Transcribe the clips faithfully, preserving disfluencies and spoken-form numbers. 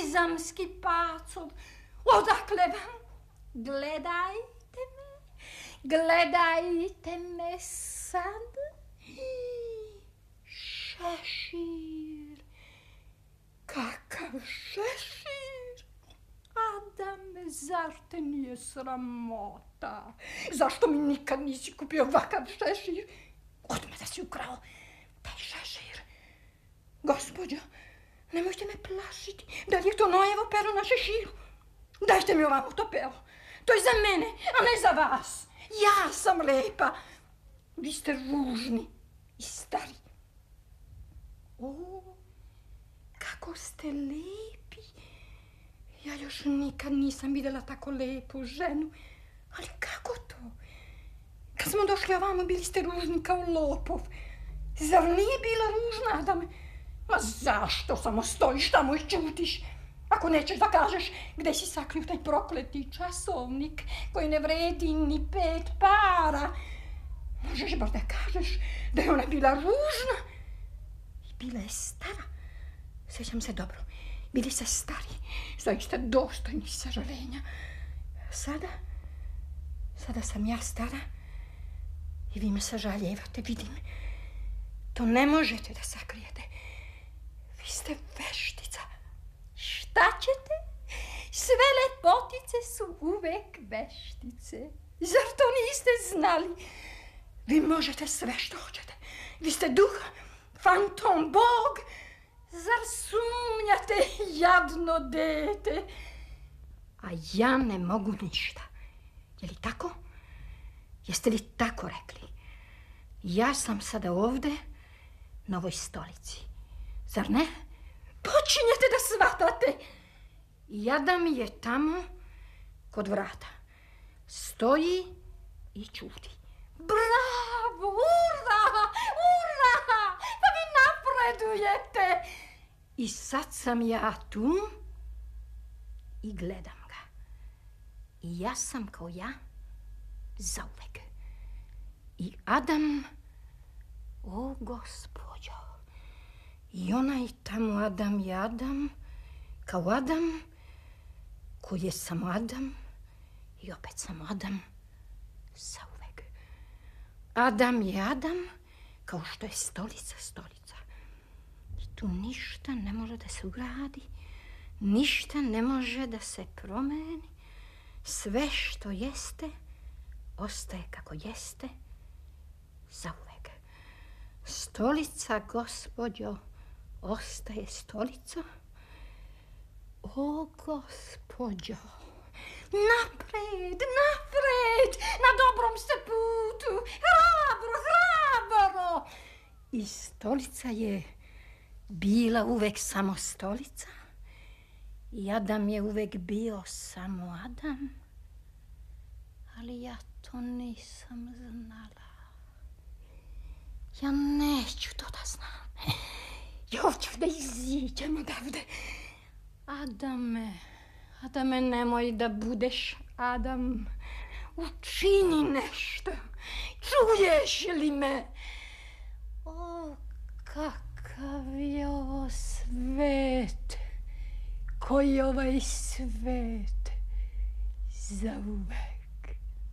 sezamski pacov. Odakle vam? Gledajte me, gledajte me sad. Šešir, kakav šešir. Adame, zar te nije sramota? Zašto mi nikad nisi kupio ovakav šešir? Odmah da si ukrao taj šešir. Gospođo, nemojte me plašiti. Da li je to Nojevo pero na šeširu? Dajte mi ovamo to pero. To je za mene, a ne za vas. Ja sam lepa. Vi ste ružni i stari. O, kako ste lepi. Ja još nikad nisam vidjela tako lepu ženu. Ali kako to? Kad smo došli ovamo, bili ste ružni kao lopov. Zar nije bila ružna, Adame? Ma zašto samo stojiš tamo i čutiš? Ako nećeš da kažeš gdje si sakrio taj prokleti časovnik koji ne vredi ni pet para. Možeš bar da kažeš da je ona bila ružna. I bila je stara. Sjećam se dobro. Bili ste stari. Zaista dostojni sažaljenja. Sada, sada sam ja stara i vi me sažaljevate, vidim. To ne možete da sakrijete. Vi ste veštica. Šta ćete? Sve lepotice su uvek veštice. Zar to niste znali? Vi možete sve što hoćete. Vi ste duh, fantom, bog. Zar sumnjate, jadno dete? A ja ne mogu ništa. Je li tako? Jeste li tako rekli? Ja sam sada ovde na ovoj stolici. Zar ne? Počinjete da shvatate. Jada mi je tamo kod vrata. Stoji i čuti. Bravo, ura, ura, pa vi napredujete. I sad sam ja tu i gledam ga. I ja sam kao ja zauvek. I Adam, o gospođo, i onaj tamo Adam je Adam, kao Adam, koji je samo Adam i opet samo Adam, zauvek. Adam je Adam, kao što je stolica stolica. I tu ništa ne može da se uradi, ništa ne može da se promeni. Sve što jeste, ostaje kako jeste, zauvek. Stolica, gospođo, ostaje stolica. O, gospođo, napred, napred, na dobrom ste putu, hrabro, hrabro. I stolica je bila uvek samo stolica. I Adam je uvek bio samo Adam. Ali ja to nisam znala. Ja neću to da znam. Ja hoću da iziđem odavde. Adame, Adame, nemoj da budeš Adam. Učini nešto. Čuješ li me? O, kakav je ovo svet. Koji je ovaj svet zauvek.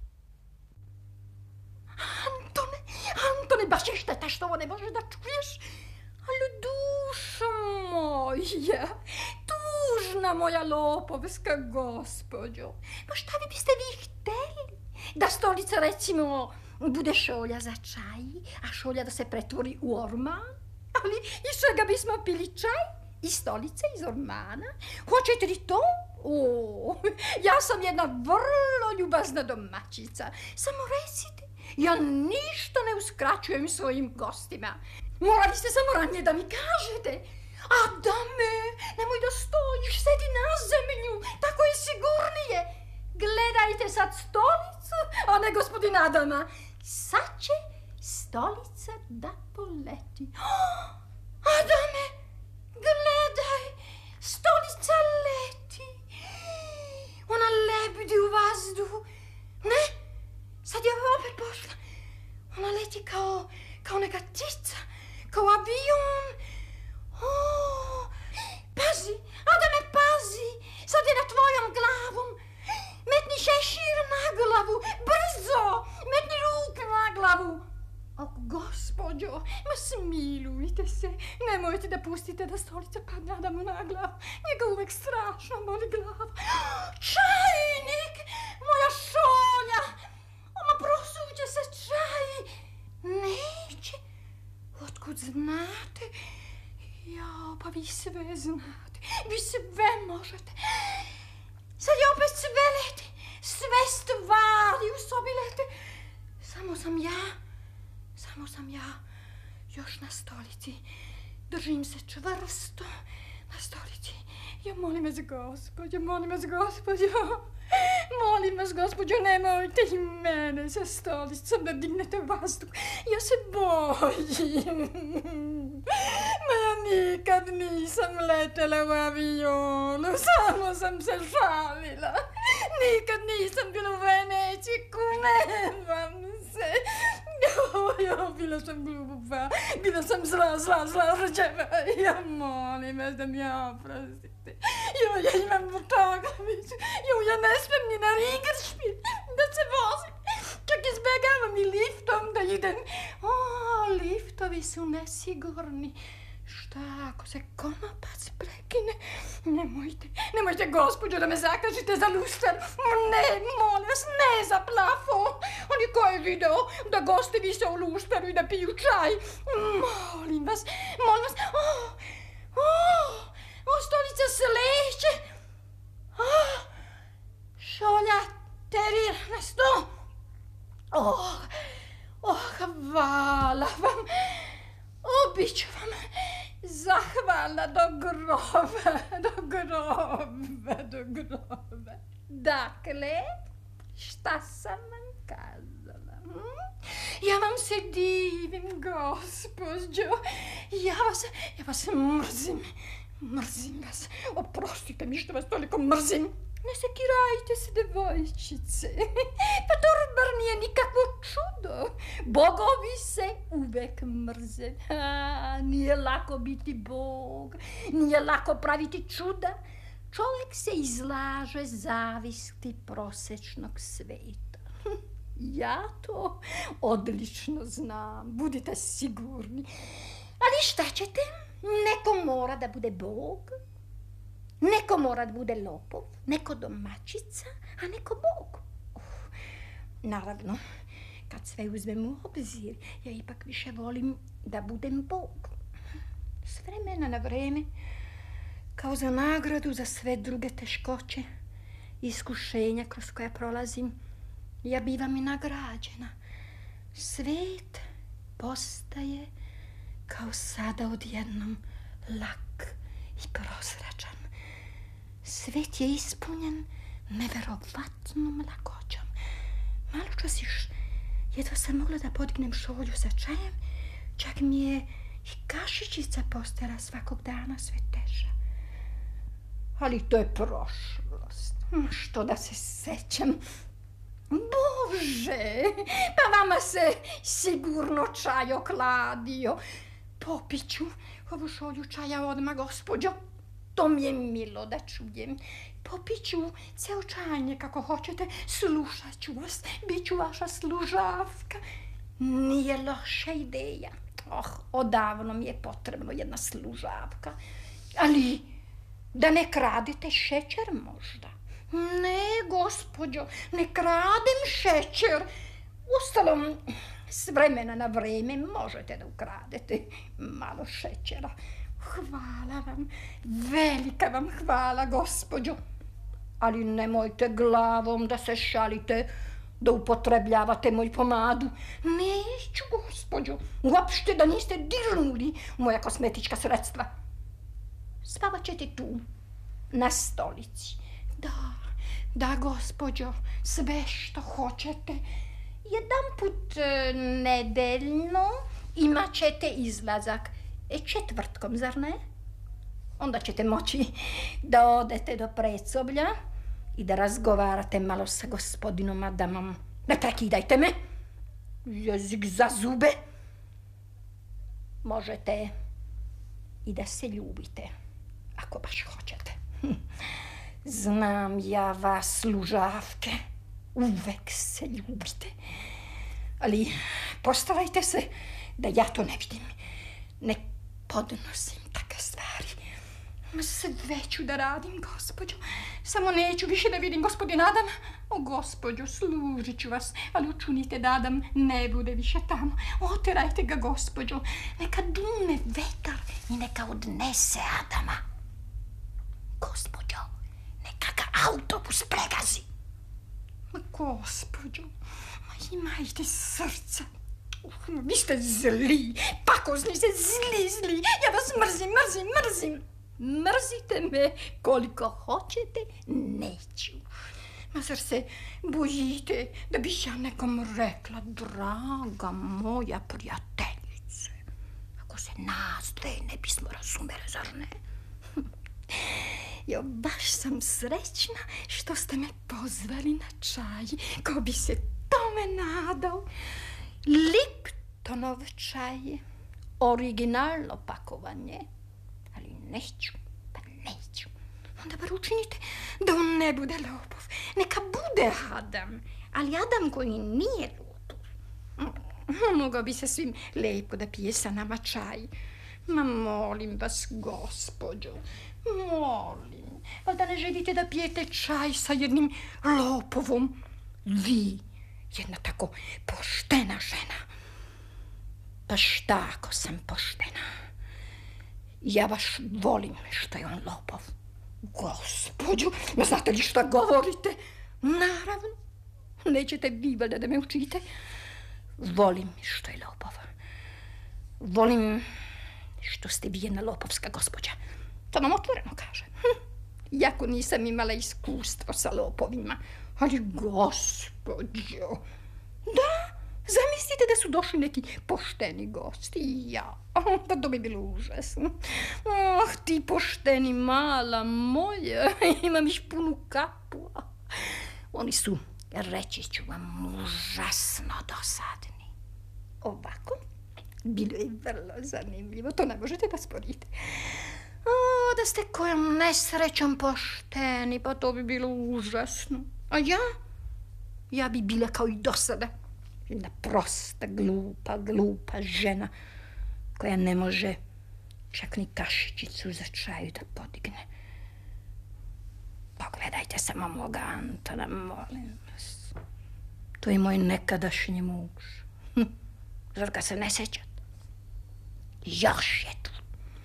Antone, Antone, baš je šteta što ovo ne možeš da čuješ. Ali dušo moja, tužna moja lopovska gospođo. Pa šta vi biste vi hteli? Da stolica, recimo, bude šolja za čaj, a šolja da se pretvori u orman? Ali iz čega bismo pili čaj? Iz stolice, iz ormana? Hoćete li to? O, ja sam jedna vrlo ljubazna domaćica. Samo recite, ja ništa ne uskraćujem svojim gostima. Morali ste samo ranije da mi kažete. Adame, nemoj da stojiš, sedi na zemlju, tako je sigurnije. Gledajte sad stolicu, a ne gospodina Adama. Sad će stolica da poleti. Oh, Adame, gledaj, stolica leti. Ona lebdi u vazduhu. Ne, sad je opet pošla. Ona leti kao, kao neka ptica, kao avion. O, pazi, Adame, pazi. smilujte se. Nemojte da pustite da stolica padne Adamu na glavu. Njega uvek strašno boli glava. Čajnik! Moja šolja! Oma prosuće se čaj! Neće. Otkud znate? Jao, pa vi sve znate. Vi sve možete. Sad je opet sve leti. Sve stvari u sobi lete. Samo sam ja, samo sam ja još na stolici. Držim se čvrsto na stolici. Ja molim vas, gospođo, molim vas, gospođo. Molim vas, gospođo, nemojte i mene sa stolicom da dignete vazduh. Ja se bojim. Ma ja nikad nisam letela u avionu, samo sam se šalila. Nikad nisam bila u Veneciji, kunevam se. Jo, bila sam glupa, bila sam zla, zla, zla, rđeva. Ja molim vas da mi oprostite. Jo, ja imam vrtoglavicu. Jo, ja ne smem ni na Ringeršpil da se vozim. Čak izbjegavam i liftom da idem. O, liftovi su nesigurni. Šta ako se konopac prekine? Nemojte, nemojte, gospođo, da me zakažite za luster. Ne, molim vas, ne za plafon. Oni ko je video da gosti vise u lusteru i da piju čaj. Molim vas, molim vas. Oh, oh, oh, stolica se leće. Oh, šolja terir na sto. Oh, oh, hvala vam. Obiću vam. Zahvalna do groba, do groba, do groba. Dakle, šta sam vam kazala? Hm? Ja vam se divim, gospođo. Ja vas, ja vas mrzim. Mrzim vas. Oprostite mi što vas toliko mrzim. Ne sekirajte se, devojčice. Pa to bar nije nikakvo čudo. Bogovi se uvek mrze. A, nije lako biti Bog. Nije lako praviti čuda. Čovjek se izlaže zavisti prosečnog sveta. Ja to odlično znam. Budite sigurni. Ali šta ćete? Neko mora da bude Bog. Neko mora da bude lopov, neko domaćica, a neko Bog. Uh, naravno, kad sve uzmem u obzir, ja ipak više volim da budem Bog. S vremena na vreme, kao za nagradu za sve druge teškoće i iskušenja kroz koja prolazim, ja bivam i nagrađena. Svet postaje kao sada odjednom lak i prozračan. Svet je ispunjen neverovatnom lakoćom. Malo čas još, jedva sam mogla da podignem šolju sa čajem, čak mi je i kašičica postala svakog dana sve teža. Ali to je prošlost. Što da se sećam? Bože, pa vama se sigurno čaj okladio. Popiću ovu šolju čaja odmah, gospođo. To mi je milo da čujem. Popiću ceo čajnje kako hoćete, slušat ću vas, bit ću vaša služavka. Nije loša ideja. Oh, odavno mi je potrebno jedna služavka. Ali da ne kradete šećer možda? Ne, gospođo, ne kradem šećer. Ustalom, s vremena na vreme možete da ukradete malo šećera. Hvala vam, velika vam hvala, gospođo. Ali nemojte glavom da se šalite, da upotrebljavate moju pomadu. Neću, gospođo, uopšte da niste dirnuli moja kosmetička sredstva. Spavat ćete tu, na stolici. Da, da, gospođo, sve što hoćete. Jedan put e, nedeljno imat ćete izlazak. E, četvrtkom, zar ne? Onda ćete moći da odete do predsoblja i da razgovarate malo sa gospodinom Adamom. Ne prekidajte me! Jezik za zube! Možete i da se ljubite, ako baš hoćete. Znam ja vas, služavke, uvek se ljubite. Ali postarajte se da ja to ne vidim. Ne podnosim takve stvari. Ma sve ću da radim, gospođo. Samo neću više da vidim gospodina Adama. O, gospođo, služit ću vas, ali učinite da Adam ne bude više tamo. Oterajte ga, gospođo. Neka dune vetar i neka odnese Adama. Gospođo, neka ga autobus pregazi. Ma, gospođo, ma imajte srca. Vi ste zli, pakozni ste, zli, zli. Ja vas mrzim, mrzim, mrzim. Mrzite me koliko hoćete, neću. Ma zar se bojite da bih ja nekom rekla, draga moja prijateljice, ako se nas dve ne bismo razumele, zar ne? Jo, baš sam srećna što ste me pozvali na čaj, ko bi se tome nadao. Liptonov čaj, originalno pakovanje, ali neću, pa neću. Onda bar učinite da on ne bude lopov. Neka bude Adam, ali Adam koji nije lopov. Mogao bi se svim lepo da pije sa nama čaj. Ma molim vas, gospođo, molim, ali da ne želite da pijete čaj sa jednim lopovom. Vi, jedna tako poštena žena. Pa šta ako sam poštena? Ja baš volim što je on lopov. Gospođo, ma znate li šta govorite? Naravno, nećete vi valjda da me učite. Volim što je lopov. Volim što ste vi jedna lopovska gospođa. To vam otvoreno kažem. Hm. Jako nisam imala iskustvo sa lopovima. Ali gospođo, da, zamislite da su došli neki pošteni gosti i ja. Pa to bi bilo užasno. Oh, ti pošteni mala moja, imam iš punu kapu. Oni su, reći ću vam, užasno dosadni. Ovako, bilo je vrlo zanimljivo, to ne možete da sporite. O, da ste kojom nesrećom pošteni, pa to bi bilo užasno. A ja? Ja bi bila kao i do sada. Jedna prosta, glupa, glupa žena koja ne može čak ni kašičicu za čaju da podigne. Pogledajte samo moga Antona, molim vas. To je moj nekadašnji muž. Hm. Zar ga se ne sjećate? Još je tu.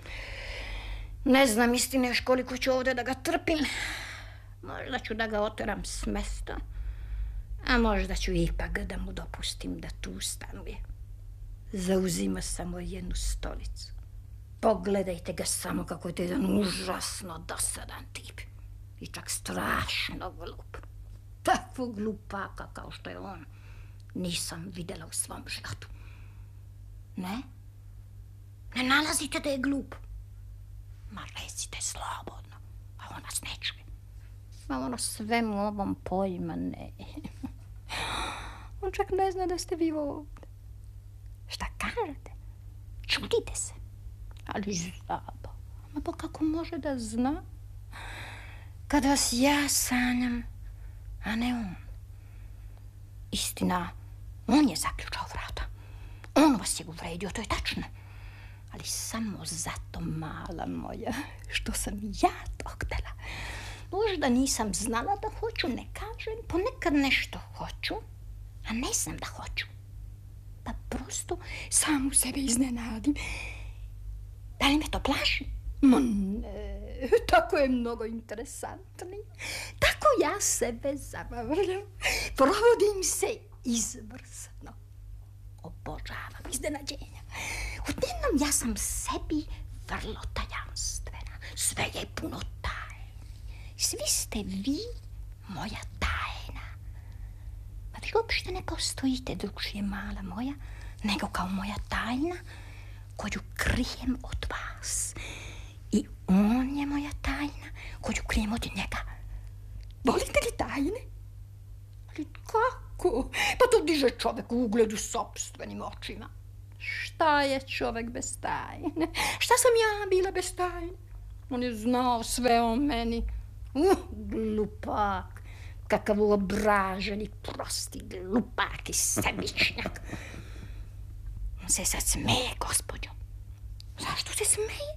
Ne znam istine još koliko ću ovdje da ga trpim. Možda ću da ga oteram s mesta, a možda ću ipak da mu dopustim da tu stanuje. Zauzima samo jednu stolicu. Pogledajte ga samo kako je to jedan užasno dosadan tip. I čak strašno glup. Takvog glupaka kao što je on nisam vidjela u svom životu. Ne? Ne nalazite da je glup? Ma recite slobodno, a on nas ne čuje. Ma ono svemu ovom pojma ne. On čak ne zna da ste vi ovdje. Šta kažete? Čudite se. Ali zaba. Ma pa kako može da zna? Kad vas ja sanjam, a ne on. Istina, on je zaključao vrata. On vas je uvredio, to je tačno. Ali samo zato, mala moja, što sam ja to htjela. Možda nisam znala da hoću, ne kažem, ponekad nešto hoću, a ne znam da hoću. Pa prosto samu sebe iznenadim. Da li me to plaši? Ma ne, tako je mnogo interesantni. Tako ja sebe zabavljam. Provodim se izvrsno. Obožavam iznenađenja. Odjednom ja sam sebi vrlo tajanstvena. Sve je puno tajni. Svi ste vi moja tajna. Pa vi uopšte ne postojite drugšije, mala moja, nego kao moja tajna koju krijem od vas. I on je moja tajna koju krijem od njega. Volite li tajne? Ali kako? Pa to diže čovek u ugledu sopstvenim očima. Šta je čovek bez tajne? Šta sam ja bila bez tajne? On je znao sve o meni. Uh, glupak. Kakav uobraženi, prosti glupak i sebičnjak. On se sad smeje, gospođo. Zašto se smeje?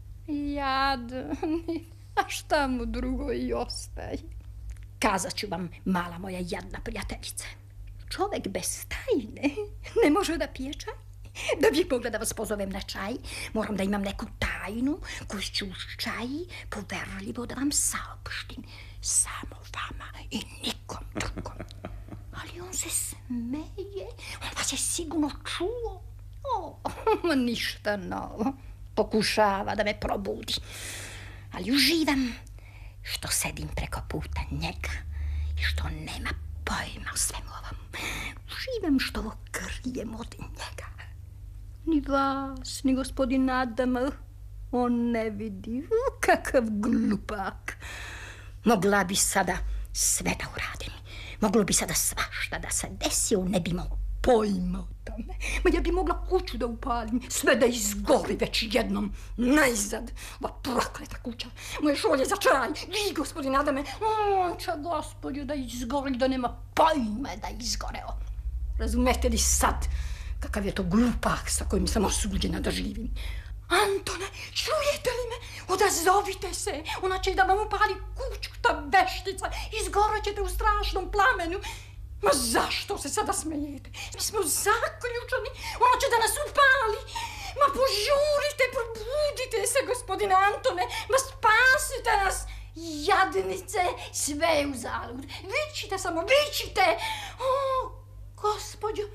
Jadni, a šta mu drugo i ostaje? Kazat ću vam, mala moja jadna prijateljice. Čovek bez tajne ne može da pije čaj. Da bih mogla da vas pozovem na čaj, moram da imam neku tajnu koju ću uz čaj poverljivo da vam saopštim. Samo vama i nikom drugom. Ali on se smeje, on vas je sigurno čuo. O, ništa novo. Pokušava da me probudi. Ali uživam što sedim preko puta njega i što nema pojma o svemu ovom. Uživam što ovo krijem od njega. Ni vas, ni gospodin Adam, on ne vidi. Kakav glupak. Mogla bi sada sve da uradim. Moglo bi sada svašta da se desi, on ne bi imao pojma o tome. Ma ja bi mogla kuću da upalim, sve da izgori već jednom. Najzad, ova prokleta kuća, moje šolje za čaj, vi, gospodin Adame, on će, gospodju, da izgori, da nema pojma da izgoreo. Razumete li sad kakav je to glupak sa kojim sam osuđena da živim? Antone, čujete li me? Odazovite se, ona će da vam upali kuću, ta veštica, izgorećete u strašnom plamenu. Ma zašto se sada smijete? Mi smo zaključani, ona će da nas upali. Ma požurite, probudite se, gospodine Antone, ma spasite nas. Jadnice, sve je uzalud. Vičite samo, vičite. O, gospođo,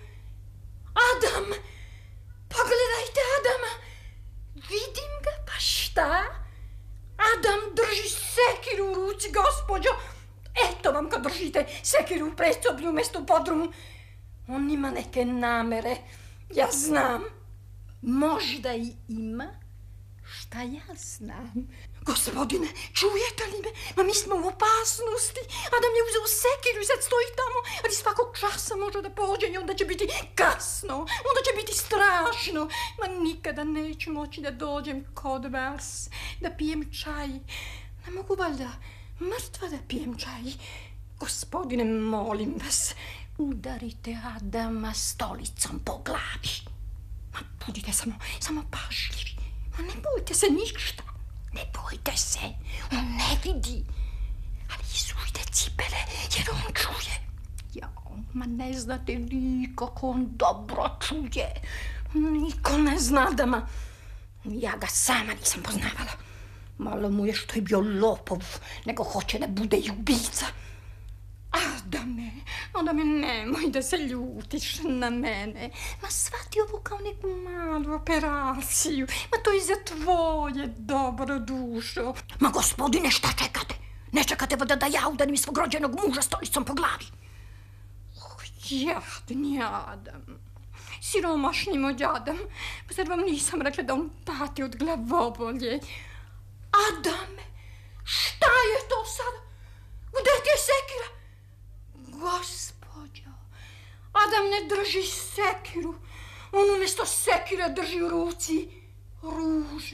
Adam, pogledajte Adama. Vidim ga, pa šta? Adam drži sekiru u ruci, gospođo. Eto vam kad držite sekiru u predsoblju umjesto u podrumu. On ima neke namere, ja znam. Možda i ima, šta ja znam. Gospodine, čujete li me? Ma mi smo u opasnosti. Adam je uzeo sekiru i sad stoji tamo, ali svakog časa može da pođe i onda će biti kasno. Onda će biti strašno. Ma nikada neću moći da dođem kod vas, da pijem čaj. Ne mogu valjda mrtva da pijem čaj. Gospodine, molim vas, udarite Adama stolicom po glavi. Ma budite samo, samo pažljivi. Ma ne bojte se ništa. Ne bojte se, on ne vidi. Ali izujte cipele, jer on čuje. Jao, ma ne znate vi kako on dobro čuje. Niko ne zna da ma... Ja ga sama nisam poznavala. Malo mu je što je bio lopov, nego hoće da bude i ubica. Adame, Adame, nemoj da se ljutiš na mene. Ma shvati ovo kao neku malu operaciju. Ma to je za tvoje dobro dušo. Ma gospodine, šta čekate? Ne čekate voda da ja udarim svog rođenog muža stolicom po glavi? Oh, jadni Adam. Siromašni moj Adam. Pa zar vam nisam rekla da on pati od glavobolje? Adame, šta je to sada? Gde ti je sekira? Gospođo, Adam ne drži sekiru. On umjesto sekira drži u ruci ruže.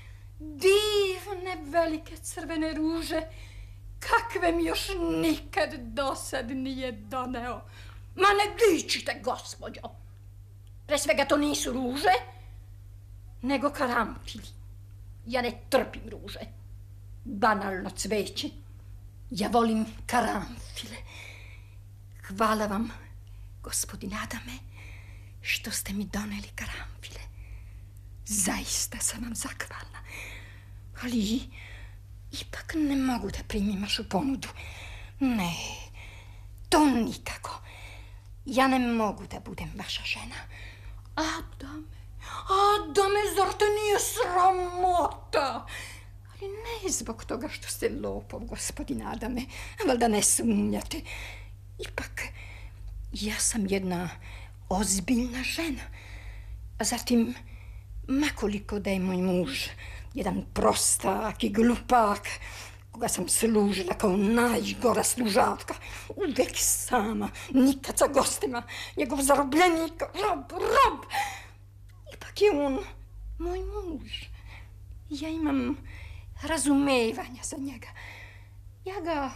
Divne velike crvene ruže, kakve mi još nikad dosad nije doneo. Ma ne vičite, gospođo. Pre svega to nisu ruže, nego karanfili. Ja ne trpim ruže. Banalno cveće. Ja volim karanfile. Hvala vam, gospodin Adame, što ste mi doneli karanfile. Zaista sam vam zahvalna. Ali ipak ne mogu da primim vašu ponudu. Ne, to nikako. Ja ne mogu da budem vaša žena. Adame, Adame, zar te nije sramota? Ali ne zbog toga što ste lopov, gospodin Adame. Valjda ne sumnjate. Ipak, ja sam jedna ozbiljna žena. A zatim, makoliko da je moj muž jedan prostak i glupak, koga sam služila kao najgora služavka, uvek sama, nikad sa gostima, njegov zarobljenik, rob, rob. Ipak je on moj muž. Ja imam razumevanja za njega. Ja ga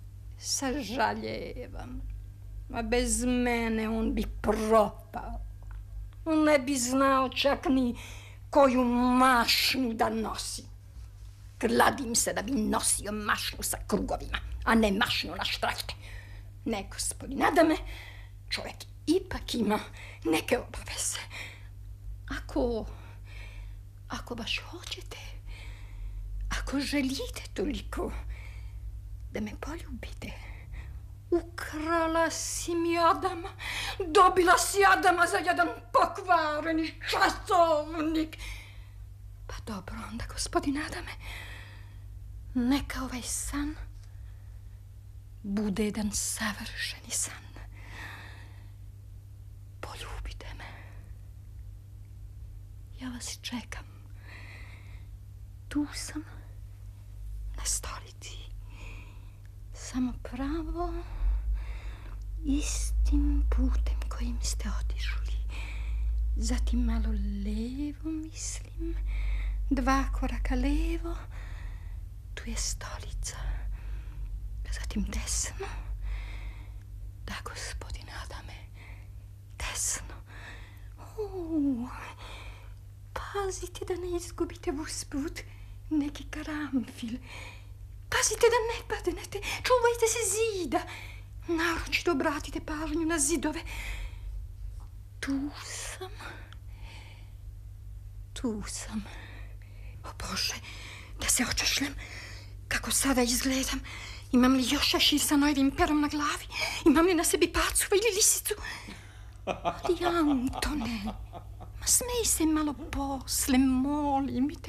sažaljevam. A bez mene on bi propao. On ne bi znao čak ni koju mašnu da nosi. Kladim se da bi nosio mašnu sa krugovima, a ne mašnu na štrajke. Ne, gospodin Adame, čovjek ipak ima neke obaveze. Ako, ako baš hoćete, ako želite toliko da me poljubite, ukrala si mi Adama, dobila si Adama za jedan pokvareni časovnik. Pa dobro onda, gospodin Adame, neka ovaj san bude jedan savršeni san. Poljubite me. Ja vas čekam. Tu sam, na stolici. Samo pravo, istim putem kojim ste otišli. Zatim malo levo, mislim. Dva koraka levo. Tu je stolica. Zatim desno. Da, gospodine Adame, desno. Uuu, pazite da ne izgubite usput neki karamfil. Pazite da ne padnete, čuvajte se zida. Naročito obratite pažnju na zidove. Tu sam. Tu sam. O Bože, da se očešljam. Kako sada izgledam? Imam li još šešir sa nojevim perom na glavi? Imam li na sebi pacuva ili lisicu? Ali Antone, ma smej se malo posle, molim te.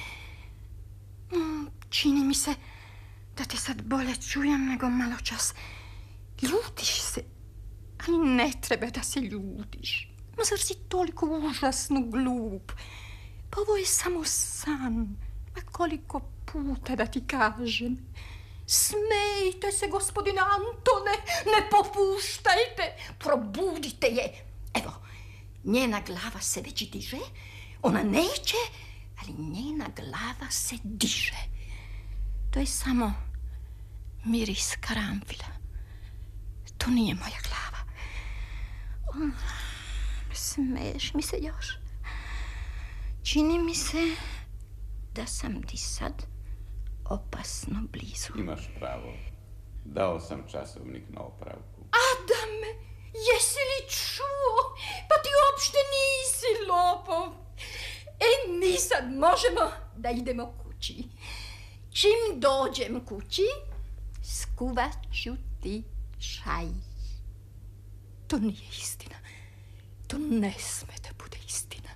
Čini mi se da te sad bolje čujem nego malo čas. Ljutiš se, ali ne treba da se ljutiš. Ma zar si toliko užasno glup? Pa ovo je samo san. Ma koliko puta da ti kažem. Smejte se, gospodine Antone, ne popuštajte, probudite je. Evo, njena glava se već diže, ona neće, ali njena glava se diže. To je samo miris karamfila. To nije moja glava. Oh, smeješ mi se još. Čini mi se da sam ti sad opasno blizu. Imaš pravo. Dao sam časovnik na opravku. Adame, jesi li čuo? Pa ti uopšte nisi lopov. E, mi sad možemo da idemo kući. Čim dođem kući, skuvat ću ti šaj. To nije istina. To ne sme da bude istina.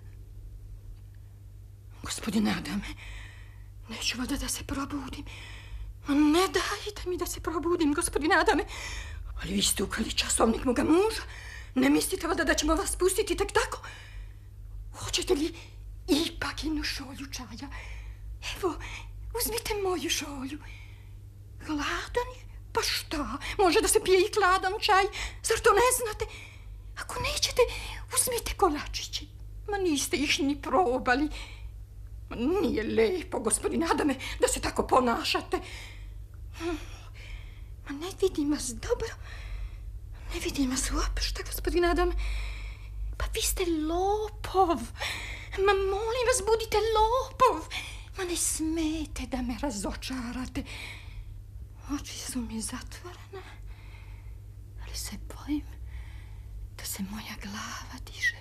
Gospodine Adame, neću valjda da se probudim. Ne dajte mi da se probudim, gospodine Adame. Ali vi ste ukrali časovnik moga muža. Ne mislite valjda da ćemo vas pustiti tek tako? Hoćete li ipak jednu šolju čaja? Evo, uzmite moju šolju. Hladan je? Pa šta? Može da se pije i hladan čaj? Zar to ne znate? Ako nećete, uzmite kolačiće. Ma niste ih ni probali. Nije lepo, gospodine Adame, da se tako ponašate. Ma ne vidim vas dobro. Ne vidim vas uopšte, gospodine Adame. Pa vi ste lopov. Ma molim vas, budite lopov. Ma ne smete da me razočarate. Oči su mi zatvorene, ali se bojim da se moja glava diže.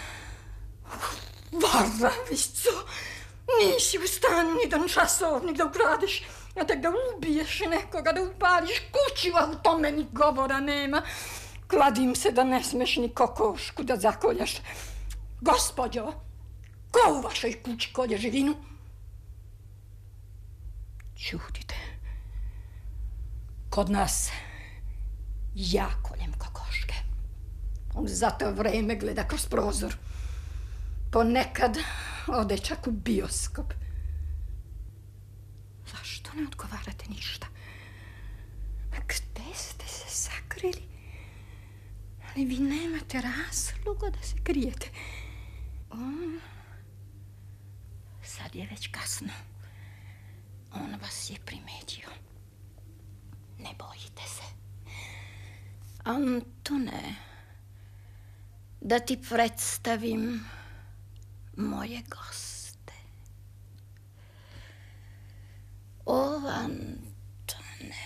Varavico! Nisi u stanju nijedan časovnik da ukradeš, a tek da ubiješ nekoga, da upališ kuću, a u tome ni govora nema. Kladim se da ne smeš ni kokošku da zakoljaš. Gospođo, ko u vašoj kući kolje živinu? Ćutite. Kod nas ja koljem kokoške. On za to vreme gleda kroz prozor. Ponekad ode čak u bioskop. Zašto ne odgovarate ništa? A gde ste se sakrili? Ali vi nemate razloga da se krijete. On... Sad je već kasno. On vas je primetio. Ne bojite se. Antone, da ti predstavim moje goste. O, Antone.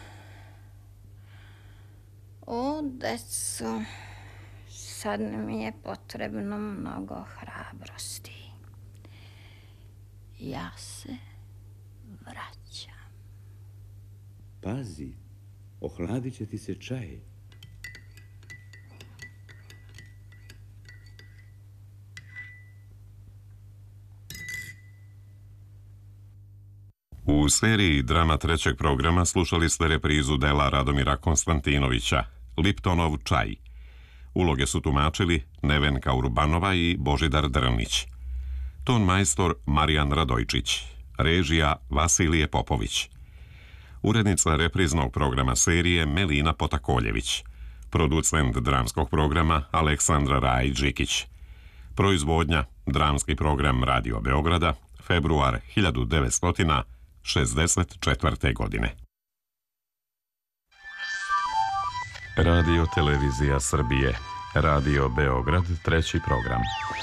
O, deco. Sad mi je potrebno mnogo hrabrosti. Ja se vraćam. Pazi, ohladit će ti se čaj. U seriji drama trećeg programa slušali ste reprizu dela Radomira Konstantinovića, Liptonov čaj. Uloge su tumačili Nevenka Urbanova i Božidar Drnić. Ton majstor Marijan Radojčić. Režija Vasilije Popović. Urednica repriznog programa serije Melina Potakoljević. Producent dramskog programa Aleksandra Rajić-Žikić. Proizvodnja dramski program Radio Beograda, februar hiljadu devetsto šezdeset četvrte. godine. Radio Televizija Srbije, Radio Beograd, treći program.